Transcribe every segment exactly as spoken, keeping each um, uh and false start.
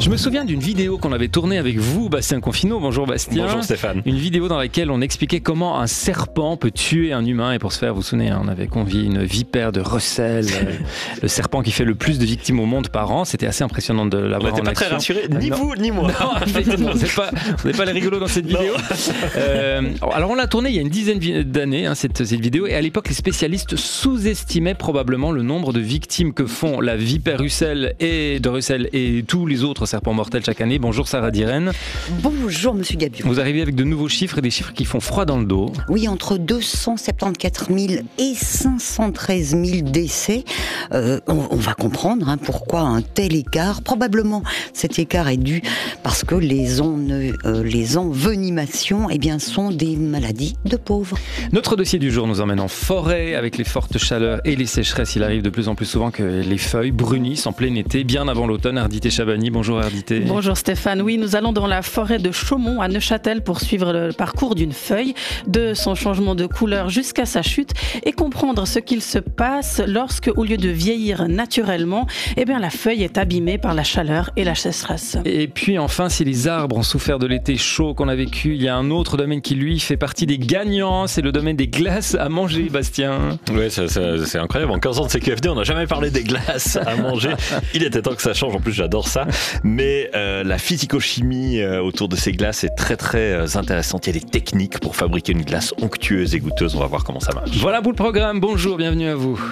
Je me souviens d'une vidéo qu'on avait tournée avec vous, Bastien Confineau. Bonjour Bastien. Bonjour Stéphane. Une vidéo dans laquelle on expliquait comment un serpent peut tuer un humain. Et pour ce faire, vous vous souvenez, on avait convié une vipère de Russell, le serpent qui fait le plus de victimes au monde par an. C'était assez impressionnant de l'avoir en action. On n'était pas très rassurés, ni euh, vous ni moi. Non, effectivement, c'est pas, on n'est pas les rigolos dans cette vidéo. Euh, alors on l'a tournée il y a une dizaine d'années, hein, cette, cette vidéo. Et à l'époque, les spécialistes sous-estimaient probablement le nombre de victimes que font la vipère Russell et de Russell et tous les autres serpents mortels chaque année. Bonjour Sarah Diren. Bonjour Monsieur Gabiou. Vous arrivez avec de nouveaux chiffres et des chiffres qui font froid dans le dos. Oui, entre deux cent soixante-quatorze mille et cinq cent treize mille décès. Euh, on, on va comprendre hein, pourquoi un tel écart. Probablement cet écart est dû parce que les, en, euh, les envenimations eh bien, sont des maladies de pauvres. Notre dossier du jour nous emmène en forêt. Avec les fortes chaleurs et les sécheresses, il arrive de plus en plus souvent que les feuilles brunissent en plein été, bien avant l'automne. Ardité Chabani, bonjour Ardité. Bonjour Stéphane, oui, nous allons dans la forêt de Chaumont à Neuchâtel pour suivre le parcours d'une feuille, de son changement de couleur jusqu'à sa chute et comprendre ce qu'il se passe lorsque, au lieu de vieillir naturellement, eh bien, la feuille est abîmée par la chaleur et la sécheresse. Et puis enfin, si les arbres ont souffert de l'été chaud qu'on a vécu, il y a un autre domaine qui lui fait partie des gagnants, c'est le domaine des glaces à manger, Bastien. Oui, ça, ça, c'est incroyable, en quinze ans de C Q F D, on n'a jamais parlé des glaces à manger. Il était temps que ça change, en plus j'adore ça. Mais euh, la physico-chimie euh, autour de ces glaces est très très euh, intéressante. Il y a des techniques pour fabriquer une glace onctueuse et goûteuse. On va voir comment ça marche. Voilà pour le programme. Bonjour, bienvenue à vous.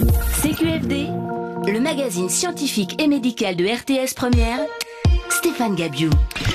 C Q F D, le magazine scientifique et médical de R T S Première, Stéphane Gabiou.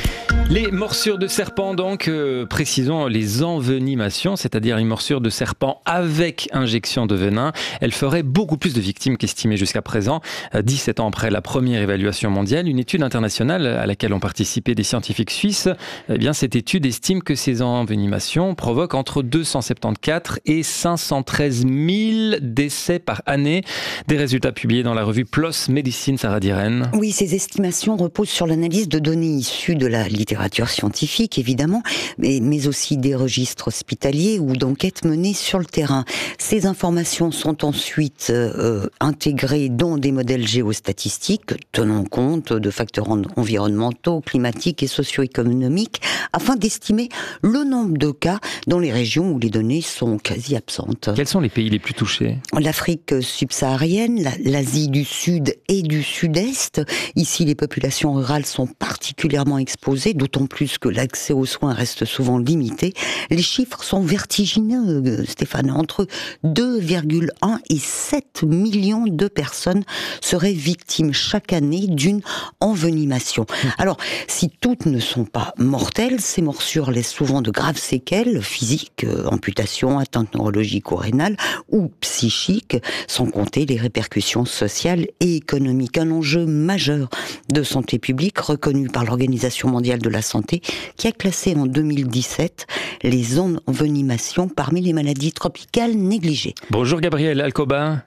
Les morsures de serpent, donc, euh, précisons les envenimations, c'est-à-dire une morsure de serpent avec injection de venin. Elle ferait beaucoup plus de victimes qu'estimées jusqu'à présent. Euh, dix-sept ans après la première évaluation mondiale, une étude internationale à laquelle ont participé des scientifiques suisses, eh bien, cette étude estime que ces envenimations provoquent entre deux cent soixante-quatorze et cinq cent treize mille décès par année. Des résultats publiés dans la revue PLOS Medicine, Sarah Diren. Oui, ces estimations reposent sur l'analyse de données issues de la littérature scientifique, évidemment, mais, mais aussi des registres hospitaliers ou d'enquêtes menées sur le terrain. Ces informations sont ensuite euh, intégrées dans des modèles géostatistiques tenant compte de facteurs environnementaux, climatiques et socio-économiques afin d'estimer le nombre de cas dans les régions où les données sont quasi absentes. Quels sont les pays les plus touchés ? L'Afrique subsaharienne, la, l'Asie du Sud et du Sud-Est. Ici, les populations rurales sont particulièrement exposées, d'autant plus que l'accès aux soins reste souvent limité. Les chiffres sont vertigineux, Stéphane. Entre deux virgule un et sept millions de personnes seraient victimes chaque année d'une envenimation. Alors, si toutes ne sont pas mortelles, ces morsures laissent souvent de graves séquelles physiques, amputation, atteinte neurologique ou rénale, ou psychiques, sans compter les répercussions sociales et économiques. Un enjeu majeur de santé publique reconnu par l'Organisation mondiale de la santé, qui a classé en deux mille dix-sept les envenimations parmi les maladies tropicales négligées. Bonjour Gabriel Alcoba.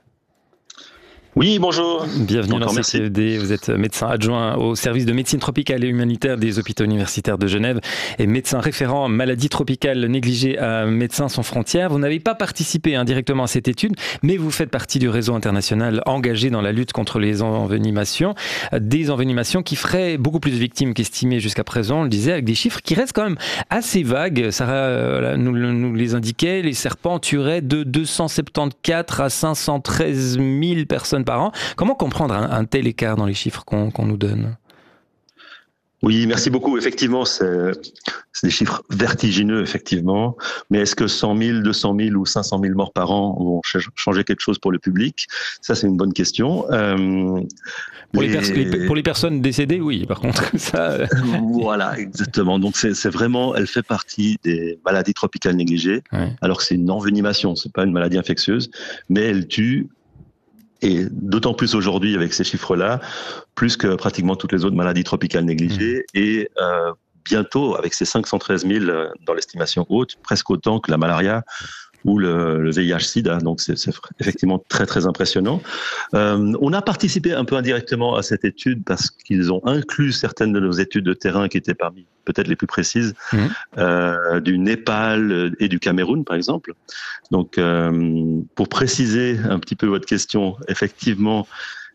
Oui, bonjour. Bienvenue Encore dans C Q F D. Vous êtes médecin adjoint au service de médecine tropicale et humanitaire des hôpitaux universitaires de Genève et médecin référent maladies tropicales négligées à Médecins sans frontières. Vous n'avez pas participé hein, directement à cette étude, mais vous faites partie du réseau international engagé dans la lutte contre les envenimations. Des envenimations qui feraient beaucoup plus de victimes qu'estimées jusqu'à présent, on le disait, avec des chiffres qui restent quand même assez vagues. Sarah euh, nous, nous les indiquait, les serpents tueraient de deux cent soixante-quatorze à cinq cent treize mille personnes par an. Comment comprendre un, un tel écart dans les chiffres qu'on, qu'on nous donne ? Oui, merci beaucoup. Effectivement, c'est, c'est des chiffres vertigineux, effectivement. Mais est-ce que cent mille, deux cent mille ou cinq cent mille morts par an vont ch- changer quelque chose pour le public ? Ça, c'est une bonne question. Euh, pour, les... les pers- les, pour les personnes décédées, oui, par contre. Ça... Voilà, exactement. Donc, c'est, c'est vraiment, elle fait partie des maladies tropicales négligées. Ouais. Alors que c'est une envenimation, c'est pas une maladie infectieuse, mais elle tue. Et d'autant plus aujourd'hui avec ces chiffres-là, plus que pratiquement toutes les autres maladies tropicales négligées. Mmh. Et euh, bientôt, avec ces cinq cent treize mille dans l'estimation haute, presque autant que la malaria ou le, le V I H-Sida. Donc c'est, c'est effectivement très très impressionnant. Euh, on a participé un peu indirectement à cette étude parce qu'ils ont inclus certaines de nos études de terrain qui étaient parmi peut-être les plus précises, mmh. euh, du Népal et du Cameroun par exemple. Donc euh, pour préciser un petit peu votre question, effectivement,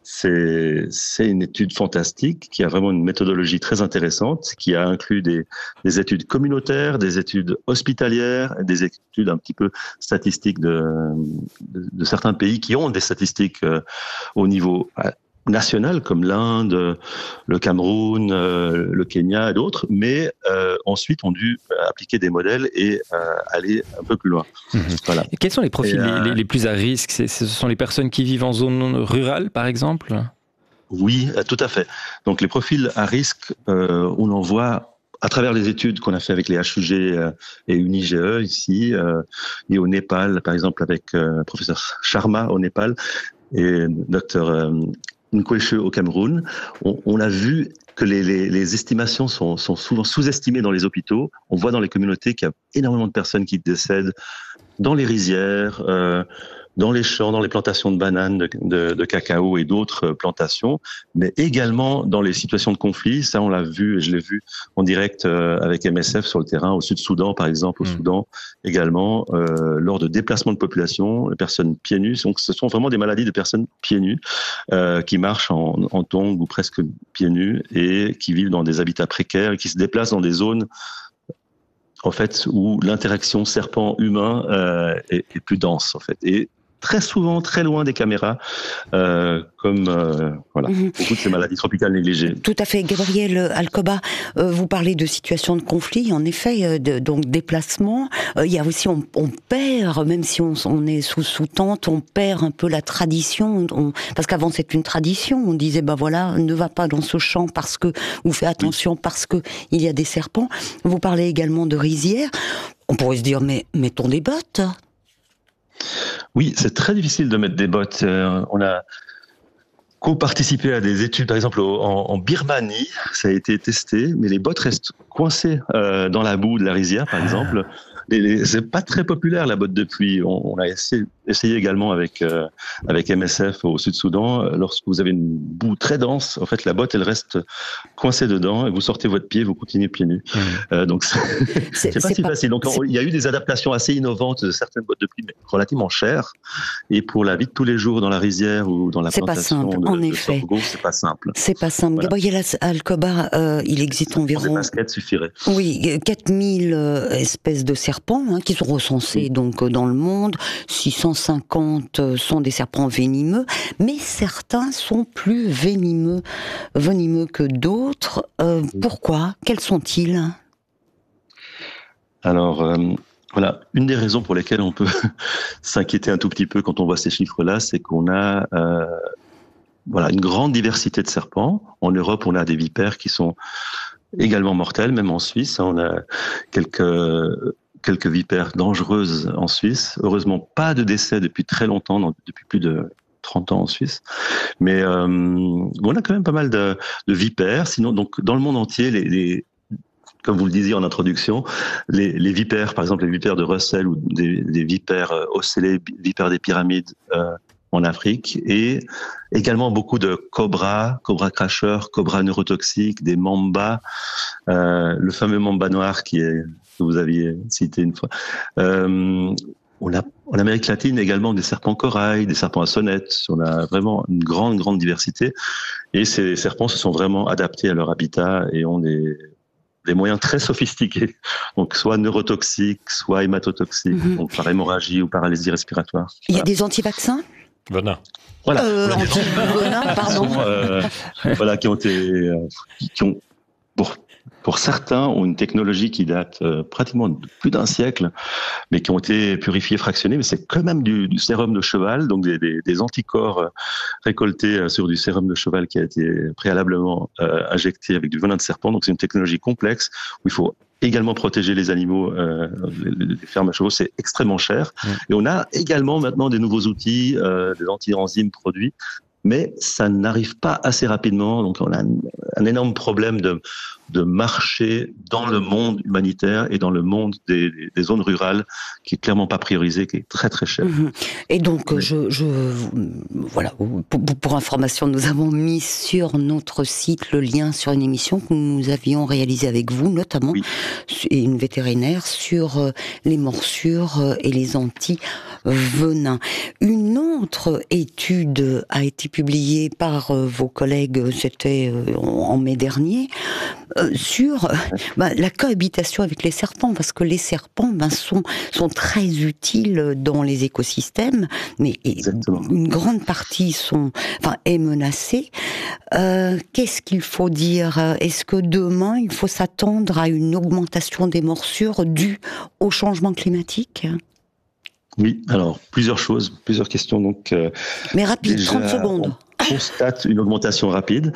C'est, c'est une étude fantastique qui a vraiment une méthodologie très intéressante, qui a inclus des, des études communautaires, des études hospitalières, des études un petit peu statistiques de, de, de certains pays qui ont des statistiques euh, au niveau national, comme l'Inde, le Cameroun, euh, le Kenya et d'autres, mais euh, ensuite ont dû appliquer des modèles et euh, aller un peu plus loin. Mmh. Voilà. Et quels sont les profils et, euh, les, les plus à risque? c'est, Ce sont les personnes qui vivent en zone rurale, par exemple? Oui, tout à fait. Donc les profils à risque, euh, on en voit à travers les études qu'on a fait avec les H U G et UniGE ici, euh, et au Népal, par exemple avec euh, professeur Sharma au Népal et docteur euh, Nkweshe au Cameroun, on, on a vu que les, les, les estimations sont, sont souvent sous-estimées dans les hôpitaux. On voit dans les communautés qu'il y a énormément de personnes qui décèdent dans les rizières, euh, dans les champs, dans les plantations de bananes, de, de, de cacao et d'autres plantations, mais également dans les situations de conflit. Ça, on l'a vu, et je l'ai vu en direct euh, avec M S F sur le terrain, au Sud-Soudan, par exemple, au mmh. Soudan également, euh, lors de déplacements de population, les personnes pieds nus. Donc, ce sont vraiment des maladies de personnes pieds nus euh, qui marchent en, en tongs ou presque pieds nus et qui vivent dans des habitats précaires et qui se déplacent dans des zones en fait où l'interaction serpent-humain euh, est, est plus dense en fait. Et très souvent, très loin des caméras, euh, comme euh, voilà, mmh. beaucoup de ces maladies tropicales négligées. Tout à fait. Gabriel Alcoba, euh, vous parlez de situations de conflit, en effet, euh, de, donc déplacement. Euh, il y a aussi, on, on perd, même si on, on est sous, sous tente, on perd un peu la tradition. On, parce qu'avant, c'est une tradition. On disait, bah voilà, ne va pas dans ce champ parce que, ou fais attention oui. parce que il y a des serpents. Vous parlez également de rizières. On pourrait se dire, mais mettons des bottes. Oui, c'est très difficile de mettre des bottes. Euh, on a co-participé à des études, par exemple en, en Birmanie, ça a été testé, mais les bottes restent coincées euh, dans la boue de la rizière, par exemple. Les, les, c'est pas très populaire la botte de pluie. On, on a essayé, essayé également avec euh, avec M S F au Sud-Soudan. Lorsque vous avez une boue très dense, en fait, la botte elle reste coincée dedans et vous sortez votre pied, vous continuez pieds nus. Mmh. Euh, donc c'est, c'est, c'est pas c'est si pas, facile. Donc on, il y a eu des adaptations assez innovantes de certaines bottes de pluie, mais relativement chères. Et pour la vie de tous les jours dans la rizière ou dans la c'est plantation pas simple, de, en de effet. sorgho, c'est pas simple. C'est pas simple. Voilà. Gabriel Alcoba, euh, il existe environ. Des baskets suffirait. Oui, quatre mille euh, espèces de serpents. Hein, qui sont recensés oui. donc dans le monde. six cent cinquante sont des serpents venimeux, mais certains sont plus venimeux, venimeux que d'autres. Euh, oui. Pourquoi? Quels sont-ils? Alors, euh, voilà, une des raisons pour lesquelles on peut s'inquiéter un tout petit peu quand on voit ces chiffres-là, c'est qu'on a euh, voilà, une grande diversité de serpents. En Europe, on a des vipères qui sont également mortelles, même en Suisse. On a quelques... quelques vipères dangereuses en Suisse. Heureusement, pas de décès depuis très longtemps, depuis plus de trente ans en Suisse. Mais euh, on a quand même pas mal de, de vipères. Sinon, donc, dans le monde entier, les, les, comme vous le disiez en introduction, les, les vipères, par exemple les vipères de Russell ou des, des vipères ocellées, vipères des pyramides euh, en Afrique, et également beaucoup de cobras, cobras cracheurs, cobras neurotoxiques, des mambas, euh, le fameux mamba noir qui est que vous aviez cité une fois. Euh, on a en Amérique latine également des serpents corail, des serpents à sonnettes. On a vraiment une grande, grande diversité. Et ces serpents se sont vraiment adaptés à leur habitat et ont des, des moyens très sophistiqués. Donc, soit neurotoxiques, soit hématotoxiques, mm-hmm. donc par hémorragie ou paralysie respiratoire. Il y a des anti-vaccins ? Venin. Voilà. Euh, anti-venin, pardon. Sont, euh, voilà, qui ont été, euh, qui ont, pour, pour certains, ont une technologie qui date euh, pratiquement de plus d'un siècle, mais qui ont été purifiés, fractionnés. Mais c'est quand même du, du sérum de cheval, donc des, des, des anticorps euh, récoltés euh, sur du sérum de cheval qui a été préalablement euh, injecté avec du venin de serpent. Donc c'est une technologie complexe où il faut également protéger les animaux, euh, les, les fermes à chevaux, c'est extrêmement cher. Mmh. Et on a également maintenant des nouveaux outils, euh, des anti-enzymes produits, mais ça n'arrive pas assez rapidement. Donc on a un, un énorme problème de, de marché dans le monde humanitaire et dans le monde des, des zones rurales qui est clairement pas priorisé, qui est très très cher. Mmh. Et donc, oui. je, je, voilà, pour, pour information, nous avons mis sur notre site le lien sur une émission que nous avions réalisée avec vous, notamment, oui. et une vétérinaire, sur les morsures et les anti-venins. Une autre étude a été publié par euh, vos collègues, c'était euh, en mai dernier, euh, sur euh, bah, la cohabitation avec les serpents, parce que les serpents ben, sont, sont très utiles dans les écosystèmes, mais Exactement. une grande partie sont, enfin, est menacée. Euh, qu'est-ce qu'il faut dire ? Est-ce que demain, il faut s'attendre à une augmentation des morsures due au changement climatique ? Oui, alors plusieurs choses, plusieurs questions. Donc, euh, mais rapide, déjà, trente secondes. On constate une augmentation rapide.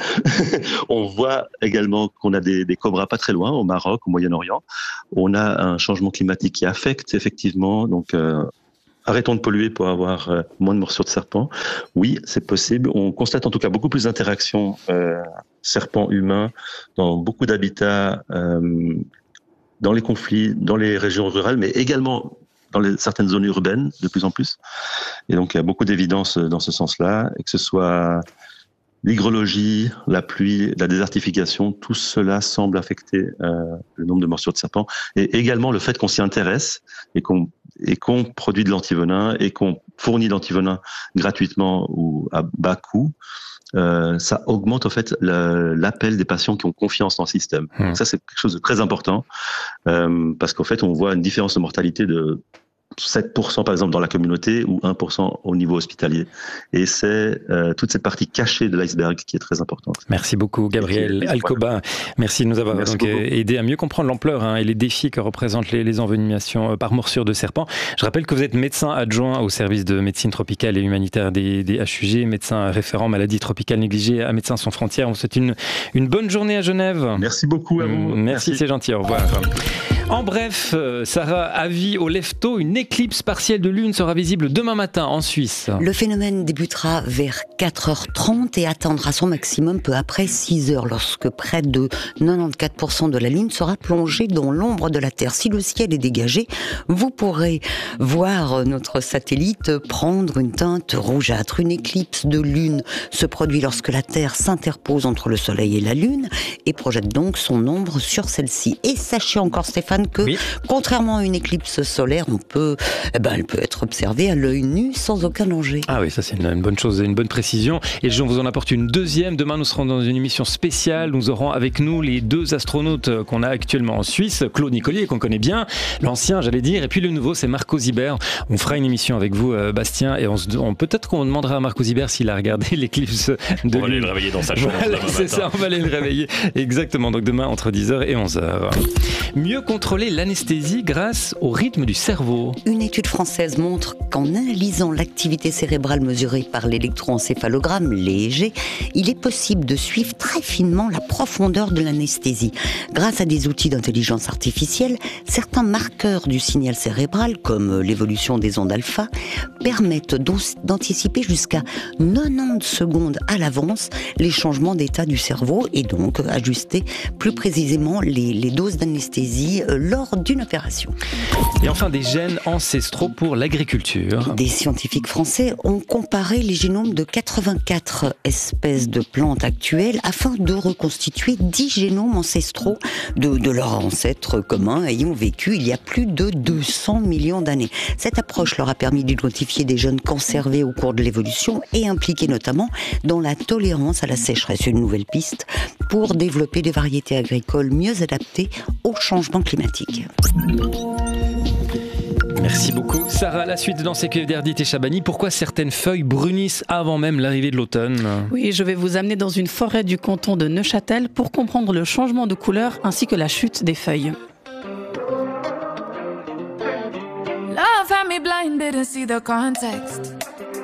On voit également qu'on a des, des cobras pas très loin, au Maroc, au Moyen-Orient. On a un changement climatique qui affecte effectivement. Donc, euh, arrêtons de polluer pour avoir euh, moins de morsures de serpents. Oui, c'est possible. On constate en tout cas beaucoup plus d'interactions euh, serpents-humains dans beaucoup d'habitats, euh, dans les conflits, dans les régions rurales, mais également dans les, certaines zones urbaines, de plus en plus. Et donc, il y a beaucoup d'évidence dans ce sens-là, et que ce soit l'hygrologie, la pluie, la désertification, tout cela semble affecter euh, le nombre de morsures de serpents. Et également le fait qu'on s'y intéresse et qu'on, et qu'on produit de l'antivenin et qu'on fournit de l'antivenin gratuitement ou à bas coût. Euh, ça augmente en fait le, l'appel des patients qui ont confiance dans le système. Mmh. Donc ça, c'est quelque chose de très important euh, parce qu'en fait, on voit une différence de mortalité de sept pour cent par exemple dans la communauté ou un pour cent au niveau hospitalier. Et c'est euh, toute cette partie cachée de l'iceberg qui est très importante. Merci beaucoup Gabriel Alcoba. Merci de nous avoir donc aidé à mieux comprendre l'ampleur hein, et les défis que représentent les, les envenimations par morsure de serpent. Je rappelle que vous êtes médecin adjoint au service de médecine tropicale et humanitaire des, des H U G, médecin référent maladies tropicales négligées à Médecins sans frontières. On vous souhaite une, une bonne journée à Genève. Merci beaucoup à vous. Merci, Merci. C'est gentil, au revoir. En bref, Sarah, avis au lève-tôt, une éclipse partielle de lune sera visible demain matin en Suisse. Le phénomène débutera vers quatre heures trente et atteindra son maximum peu après six heures, lorsque près de quatre-vingt-quatorze pour cent de la lune sera plongée dans l'ombre de la Terre. Si le ciel est dégagé, vous pourrez voir notre satellite prendre une teinte rougeâtre. Une éclipse de lune se produit lorsque la Terre s'interpose entre le Soleil et la Lune et projette donc son ombre sur celle-ci. Et sachez encore, Stéphane, que oui. contrairement à une éclipse solaire, on peut, eh ben, elle peut être observée à l'œil nu sans aucun danger. Ah oui, ça c'est une, une bonne chose, une bonne précision. Et je vous en apporte une deuxième. Demain, nous serons dans une émission spéciale. Nous aurons avec nous les deux astronautes qu'on a actuellement en Suisse. Claude Nicollier, qu'on connaît bien, l'ancien, j'allais dire, et puis le nouveau, c'est Marco Zibert. On fera une émission avec vous, euh, Bastien, et on, se, on peut-être qu'on demandera à Marco Zibert s'il a regardé l'éclipse de On va aller le réveiller dans sa chambre. Voilà, c'est matin. Ça, on va aller le réveiller. Exactement. Donc demain entre dix heures et onze heures. Mieux contrôler l'anesthésie grâce au rythme du cerveau. Une étude française montre qu'en analysant l'activité cérébrale mesurée par l'électroencéphalogramme, l'E E G, il est possible de suivre très finement la profondeur de l'anesthésie. Grâce à des outils d'intelligence artificielle, certains marqueurs du signal cérébral, comme l'évolution des ondes alpha, permettent d'anticiper jusqu'à quatre-vingt-dix secondes à l'avance les changements d'état du cerveau et donc ajuster plus précisément les, les doses d'anesthésie lors d'une opération. Et enfin, des gènes ancestraux pour l'agriculture. Des scientifiques français ont comparé les génomes de quatre-vingt-quatre espèces de plantes actuelles afin de reconstituer dix génomes ancestraux de, de leurs ancêtres communs ayant vécu il y a plus de deux cents millions d'années. Cette approche leur a permis d'identifier des gènes conservés au cours de l'évolution et impliqués notamment dans la tolérance à la sécheresse. Une nouvelle piste pour développer des variétés agricoles mieux adaptées au changement climatique. Merci beaucoup. Sarah, la suite dans C Q F D Ardit et Chabani. Pourquoi certaines feuilles brunissent avant même l'arrivée de l'automne ? Oui, je vais vous amener dans une forêt du canton de Neuchâtel pour comprendre le changement de couleur ainsi que la chute des feuilles. Love had me blind, didn't see the context.